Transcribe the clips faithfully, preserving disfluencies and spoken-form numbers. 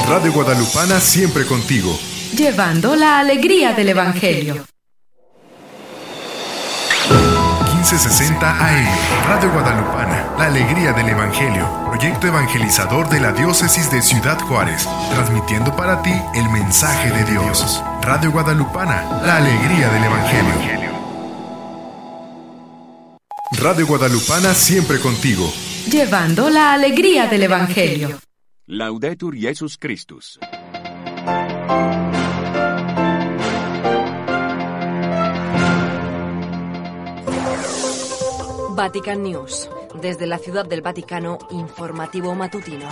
Radio Guadalupana siempre contigo. Llevando la alegría del Evangelio. quince sesenta A M, Radio Guadalupana, la alegría del Evangelio, proyecto evangelizador de la diócesis de Ciudad Juárez, transmitiendo para ti el mensaje de Dios. Radio Guadalupana, la alegría del Evangelio. Radio Guadalupana siempre contigo. Llevando la alegría del Evangelio. Laudetur Jesus Christus. Vatican News. Desde la Ciudad del Vaticano, informativo matutino.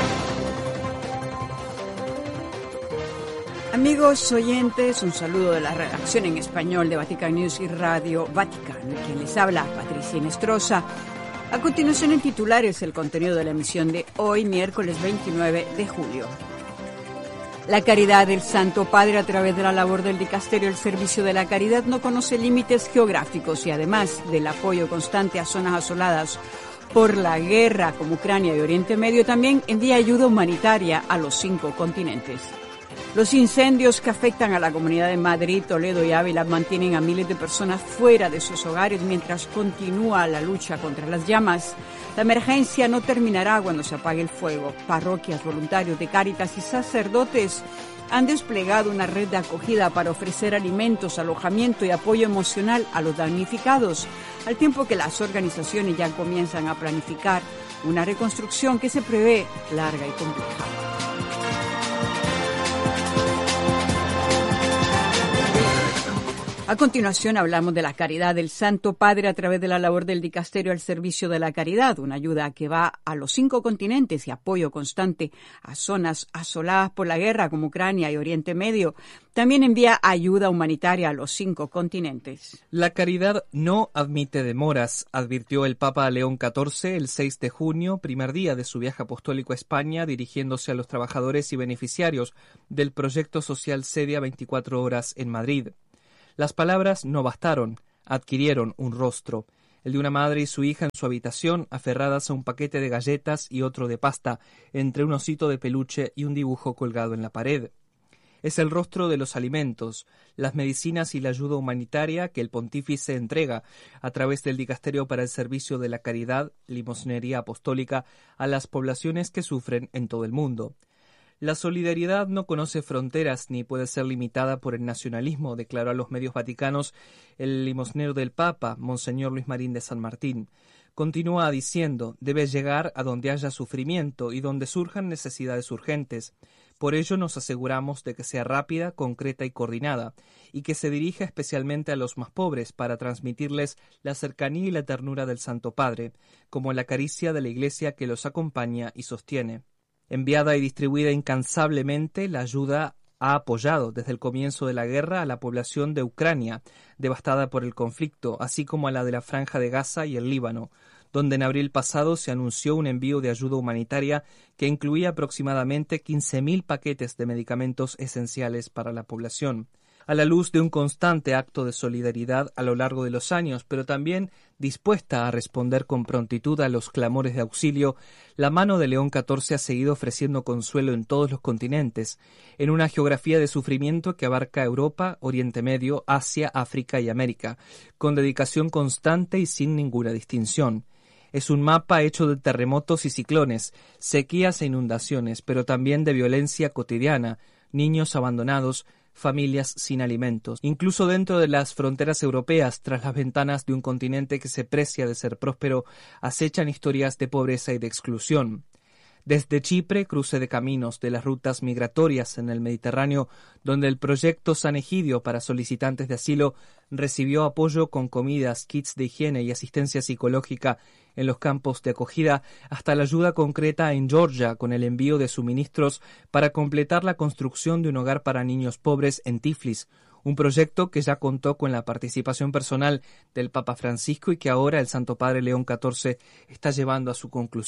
Amigos oyentes, un saludo de la redacción en español de Vatican News y Radio Vaticano. Quien les habla, Patricia Inestrosa. A continuación, en titulares, el contenido de la emisión de hoy, miércoles veintinueve de julio. La caridad del Santo Padre a través de la labor del Dicasterio, el Servicio de la Caridad, no conoce límites geográficos y además del apoyo constante a zonas asoladas por la guerra como Ucrania y Oriente Medio, también envía ayuda humanitaria a los cinco continentes. Los incendios que afectan a la comunidad de Madrid, Toledo y Ávila mantienen a miles de personas fuera de sus hogares mientras continúa la lucha contra las llamas. La emergencia no terminará cuando se apague el fuego. Parroquias, voluntarios de Cáritas y sacerdotes han desplegado una red de acogida para ofrecer alimentos, alojamiento y apoyo emocional a los damnificados, al tiempo que las organizaciones ya comienzan a planificar una reconstrucción que se prevé larga y compleja. A continuación hablamos de la caridad del Santo Padre a través de la labor del Dicasterio al Servicio de la Caridad, una ayuda que va a los cinco continentes y apoyo constante a zonas asoladas por la guerra como Ucrania y Oriente Medio. También envía ayuda humanitaria a los cinco continentes. La caridad no admite demoras, advirtió el Papa León catorce el seis de junio, primer día de su viaje apostólico a España, dirigiéndose a los trabajadores y beneficiarios del proyecto social Cedia veinticuatro horas en Madrid. Las palabras no bastaron, adquirieron un rostro, el de una madre y su hija en su habitación, aferradas a un paquete de galletas y otro de pasta, entre un osito de peluche y un dibujo colgado en la pared. Es el rostro de los alimentos, las medicinas y la ayuda humanitaria que el pontífice entrega a través del Dicasterio para el Servicio de la Caridad, limosnería apostólica, a las poblaciones que sufren en todo el mundo. La solidaridad no conoce fronteras ni puede ser limitada por el nacionalismo, declaró a los medios vaticanos el limosnero del Papa, Monseñor Luis Marín de San Martín. Continúa diciendo, debe llegar a donde haya sufrimiento y donde surjan necesidades urgentes. Por ello nos aseguramos de que sea rápida, concreta y coordinada, y que se dirija especialmente a los más pobres para transmitirles la cercanía y la ternura del Santo Padre, como la caricia de la Iglesia que los acompaña y sostiene. Enviada y distribuida incansablemente, la ayuda ha apoyado desde el comienzo de la guerra a la población de Ucrania, devastada por el conflicto, así como a la de la Franja de Gaza y el Líbano, donde en abril pasado se anunció un envío de ayuda humanitaria que incluía aproximadamente quince mil paquetes de medicamentos esenciales para la población. A la luz de un constante acto de solidaridad a lo largo de los años, pero también dispuesta a responder con prontitud a los clamores de auxilio, la mano de León catorce ha seguido ofreciendo consuelo en todos los continentes, en una geografía de sufrimiento que abarca Europa, Oriente Medio, Asia, África y América, con dedicación constante y sin ninguna distinción. Es un mapa hecho de terremotos y ciclones, sequías e inundaciones, pero también de violencia cotidiana, niños abandonados, familias sin alimentos. Incluso dentro de las fronteras europeas, tras las ventanas de un continente que se precia de ser próspero, acechan historias de pobreza y de exclusión. Desde Chipre, cruce de caminos de las rutas migratorias en el Mediterráneo, donde el proyecto San Egidio para solicitantes de asilo recibió apoyo con comidas, kits de higiene y asistencia psicológica en los campos de acogida, hasta la ayuda concreta en Georgia con el envío de suministros para completar la construcción de un hogar para niños pobres en Tiflis, un proyecto que ya contó con la participación personal del Papa Francisco y que ahora el Santo Padre León catorce está llevando a su conclusión.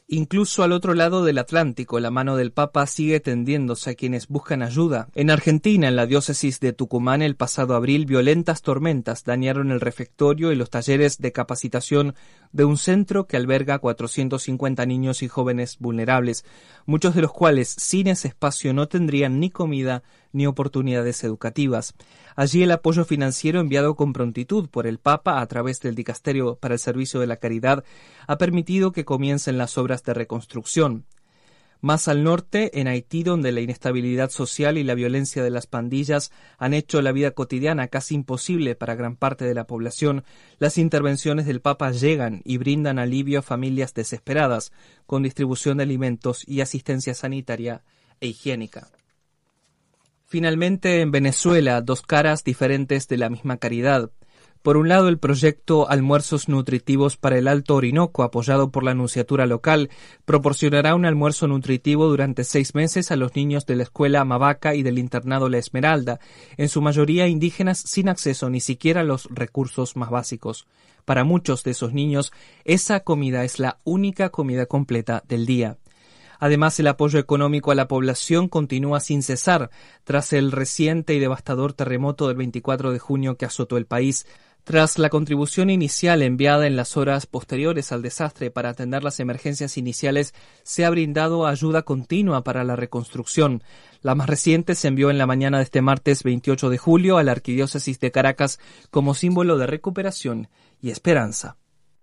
Incluso al otro lado del Atlántico, la mano del Papa sigue tendiéndose a quienes buscan ayuda. En Argentina, en la diócesis de Tucumán, el pasado abril, violentas tormentas dañaron el refectorio y los talleres de capacitación de un centro que alberga a cuatrocientos cincuenta niños y jóvenes vulnerables, muchos de los cuales sin ese espacio no tendrían ni comida ni oportunidades educativas. Allí el apoyo financiero enviado con prontitud por el Papa a través del Dicasterio para el Servicio de la Caridad ha permitido que comiencen las obras de reconstrucción. Más al norte, en Haití, donde la inestabilidad social y la violencia de las pandillas han hecho la vida cotidiana casi imposible para gran parte de la población, las intervenciones del Papa llegan y brindan alivio a familias desesperadas, con distribución de alimentos y asistencia sanitaria e higiénica. Finalmente, en Venezuela, dos caras diferentes de la misma caridad. Por un lado, el proyecto Almuerzos Nutritivos para el Alto Orinoco, apoyado por la Nunciatura local, proporcionará un almuerzo nutritivo durante seis meses a los niños de la escuela Mavaca y del internado La Esmeralda, en su mayoría indígenas sin acceso ni siquiera a los recursos más básicos. Para muchos de esos niños, esa comida es la única comida completa del día. Además, el apoyo económico a la población continúa sin cesar tras el reciente y devastador terremoto del veinticuatro de junio que azotó el país. Tras la contribución inicial enviada en las horas posteriores al desastre para atender las emergencias iniciales, se ha brindado ayuda continua para la reconstrucción. La más reciente se envió en la mañana de este martes veintiocho de julio a la Arquidiócesis de Caracas como símbolo de recuperación y esperanza.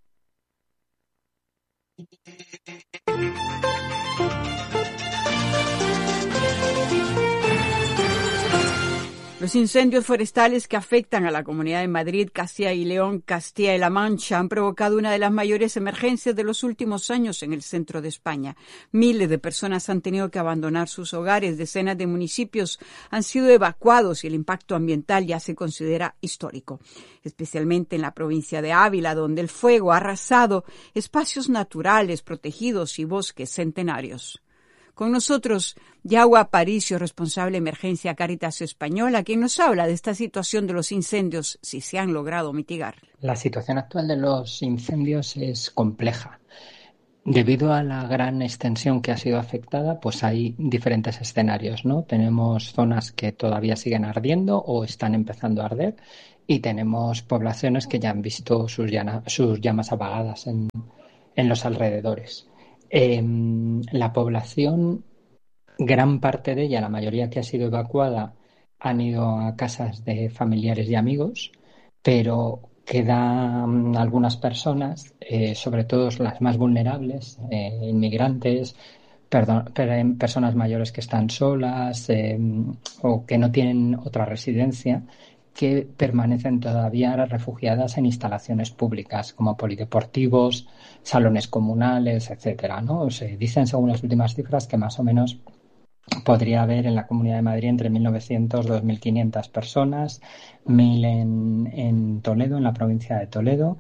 Los incendios forestales que afectan a la Comunidad de Madrid, Castilla y León, Castilla y La Mancha han provocado una de las mayores emergencias de los últimos años en el centro de España. Miles de personas han tenido que abandonar sus hogares, decenas de municipios han sido evacuados y el impacto ambiental ya se considera histórico, especialmente en la provincia de Ávila, donde el fuego ha arrasado espacios naturales protegidos y bosques centenarios. Con nosotros, Yagua Aparicio, responsable de Emergencia Cáritas Española, quien nos habla de esta situación de los incendios, si se han logrado mitigar. La situación actual de los incendios es compleja. Debido a la gran extensión que ha sido afectada, pues hay diferentes escenarios, ¿no? Tenemos zonas que todavía siguen ardiendo o están empezando a arder y tenemos poblaciones que ya han visto sus, llana, sus llamas apagadas en, en los alrededores. Eh, la población, gran parte de ella, la mayoría que ha sido evacuada, han ido a casas de familiares y amigos, pero quedan algunas personas, eh, sobre todo las más vulnerables, eh, inmigrantes, perdón, personas mayores que están solas eh, o que no tienen otra residencia, que permanecen todavía refugiadas en instalaciones públicas como polideportivos, salones comunales, etcétera, ¿no? Se dicen, según las últimas cifras, que más o menos podría haber en la Comunidad de Madrid entre mil novecientos y dos mil quinientas personas, mil en, en Toledo, en la provincia de Toledo,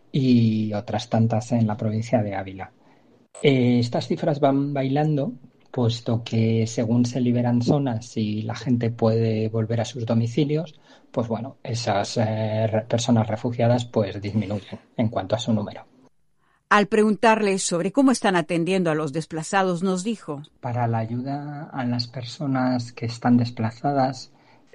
y otras tantas en la provincia de Ávila. Eh, estas cifras van bailando, puesto que según se liberan zonas y la gente puede volver a sus domicilios, pues bueno, esas eh, personas refugiadas pues disminuyen en cuanto a su número. Al preguntarle sobre cómo están atendiendo a los desplazados, nos dijo: para la ayuda a las personas que están desplazadas,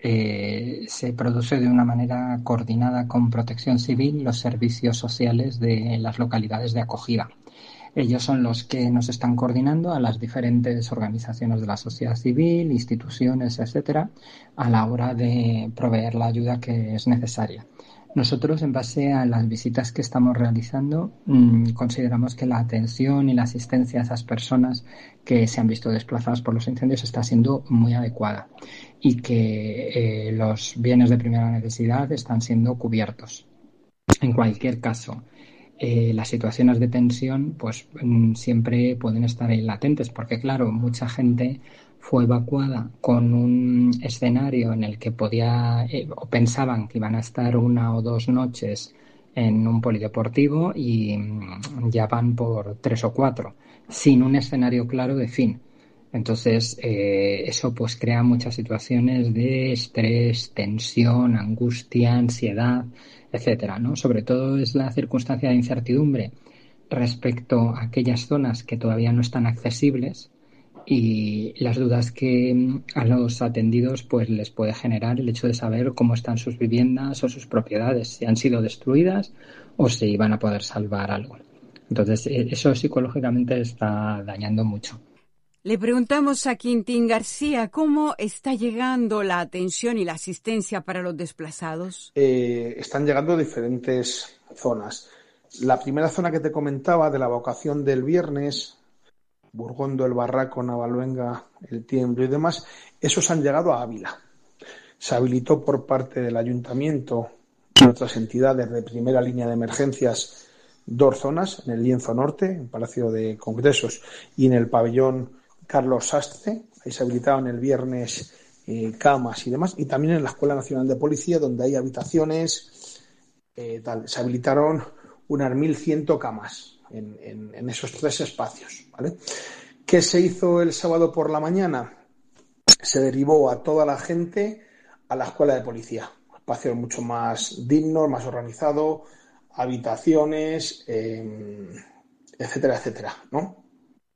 eh, se produce de una manera coordinada con Protección Civil los servicios sociales de las localidades de acogida. Ellos son los que nos están coordinando a las diferentes organizaciones de la sociedad civil, instituciones, etcétera, a la hora de proveer la ayuda que es necesaria. Nosotros, en base a las visitas que estamos realizando, mmm, consideramos que la atención y la asistencia a esas personas que se han visto desplazadas por los incendios está siendo muy adecuada y que eh, los bienes de primera necesidad están siendo cubiertos. En cualquier caso, Eh, las situaciones de tensión pues mm, siempre pueden estar ahí latentes, porque claro, mucha gente fue evacuada con un escenario en el que podía eh, o pensaban que iban a estar una o dos noches en un polideportivo y mm, ya van por tres o cuatro, sin un escenario claro de fin. Entonces, eh, eso pues crea muchas situaciones de estrés, tensión, angustia, ansiedad, etcétera, ¿no? Sobre todo es la circunstancia de incertidumbre respecto a aquellas zonas que todavía no están accesibles y las dudas que a los atendidos pues les puede generar el hecho de saber cómo están sus viviendas o sus propiedades, si han sido destruidas o si van a poder salvar algo. Entonces, eso psicológicamente está dañando mucho. Le preguntamos a Quintín García cómo está llegando la atención y la asistencia para los desplazados. Eh, están llegando diferentes zonas. La primera zona que te comentaba de la evacuación del viernes, Burgondo, El Barraco, Navaluenga, El Tiemblo y demás, esos han llegado a Ávila. Se habilitó por parte del ayuntamiento y otras entidades de primera línea de emergencias dos zonas, en el Lienzo Norte, en Palacio de Congresos, y en el pabellón Carlos Sastre. Ahí se habilitaron el viernes eh, camas y demás, y también en la Escuela Nacional de Policía, donde hay habitaciones, eh, tal. Se habilitaron unas mil cien camas en, en, en esos tres espacios, ¿vale? ¿Qué se hizo el sábado por la mañana? Se derivó a toda la gente a la Escuela de Policía, espacios mucho más dignos, más organizados, habitaciones, eh, etcétera, etcétera, ¿no?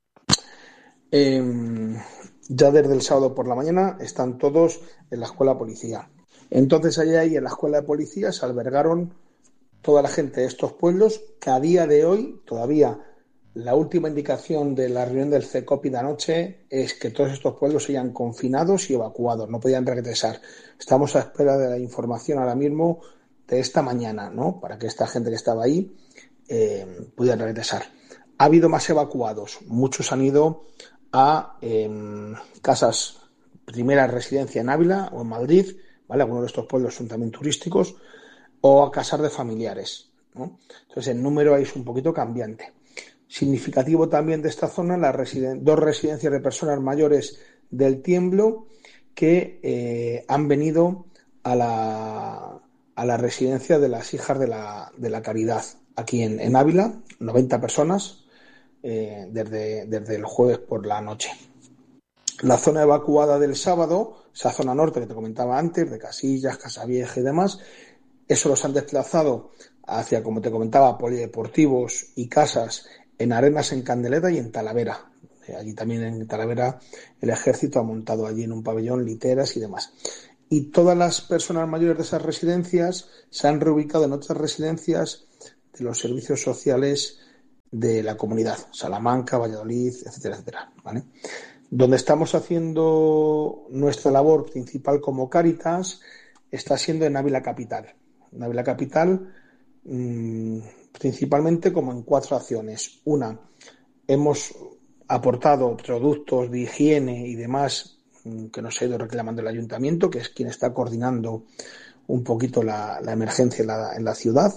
Eh, ya desde el sábado por la mañana están todos en la Escuela de Policía. Entonces allá ahí en la Escuela de Policía se albergaron toda la gente de estos pueblos, que a día de hoy todavía la última indicación de la reunión del CECOPI de anoche es que todos estos pueblos se hayan confinados y evacuados, no podían regresar. Estamos a espera de la información ahora mismo de esta mañana, ¿no? Para que esta gente que estaba ahí eh, pudiera regresar. Ha habido más evacuados, muchos han ido a eh, casas, primera residencia en Ávila o en Madrid, ¿vale? Algunos de estos pueblos son también turísticos, o a casas de familiares, ¿no? Entonces el número ahí es un poquito cambiante. Significativo también de esta zona, las residen- dos residencias de personas mayores del Tiemblo que eh, han venido a la, a la residencia de las hijas de la, de la Caridad, aquí en, en Ávila, noventa personas, eh, desde, desde el jueves por la noche. La zona evacuada del sábado, esa zona norte que te comentaba antes, de Casillas, Casavieja y demás, eso los han desplazado hacia, como te comentaba, polideportivos y casas en Arenas, en Candelera y en Talavera. Allí también en Talavera el ejército ha montado allí en un pabellón literas y demás. Y todas las personas mayores de esas residencias se han reubicado en otras residencias de los servicios sociales de la comunidad, Salamanca, Valladolid, etcétera, etcétera, ¿vale? Donde estamos haciendo nuestra labor principal como Cáritas está siendo en Ávila Capital. En Ávila Capital, mmm, principalmente como en cuatro acciones. Una, hemos aportado productos de higiene y demás mmm, que nos ha ido reclamando el ayuntamiento, que es quien está coordinando un poquito la, la emergencia en la, en la ciudad.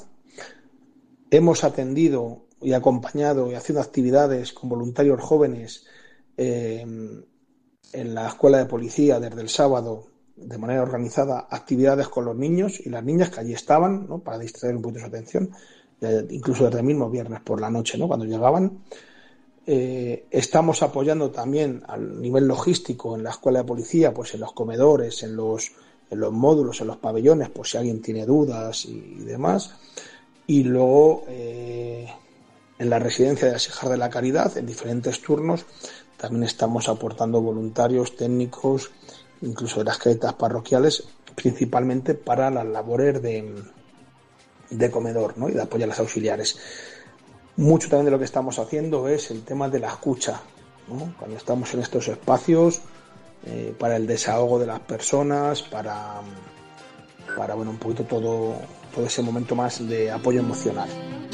Hemos atendido y acompañado y haciendo actividades con voluntarios jóvenes eh, en la Escuela de Policía desde el sábado, de manera organizada, actividades con los niños y las niñas que allí estaban, ¿no? Para distraer un poquito su atención, incluso desde el mismo viernes por la noche, ¿no? Cuando llegaban. Eh, estamos apoyando también al nivel logístico en la Escuela de Policía, pues en los comedores, en los, en los módulos, en los pabellones, por si alguien tiene dudas y, y demás. Y luego eh, en la residencia de las hijas de la Caridad, en diferentes turnos, también estamos aportando voluntarios, técnicos, incluso de las caretas parroquiales, principalmente para las labores de, de comedor, ¿no? Y de apoyo a las auxiliares. Mucho también de lo que estamos haciendo es el tema de la escucha, ¿no? Cuando estamos en estos espacios, eh, para el desahogo de las personas, para, para bueno, un poquito todo, todo ese momento más de apoyo emocional.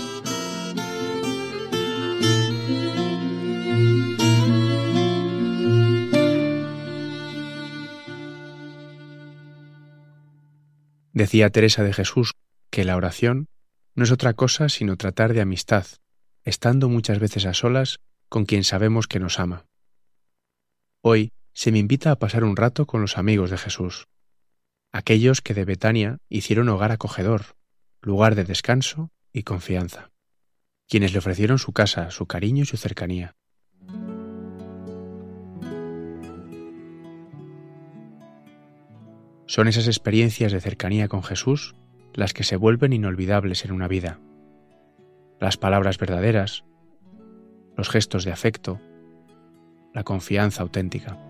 Decía Teresa de Jesús que la oración no es otra cosa sino tratar de amistad, estando muchas veces a solas con quien sabemos que nos ama. Hoy se me invita a pasar un rato con los amigos de Jesús, aquellos que de Betania hicieron hogar acogedor, lugar de descanso y confianza, quienes le ofrecieron su casa, su cariño y su cercanía. Son esas experiencias de cercanía con Jesús las que se vuelven inolvidables en una vida. Las palabras verdaderas, los gestos de afecto, la confianza auténtica.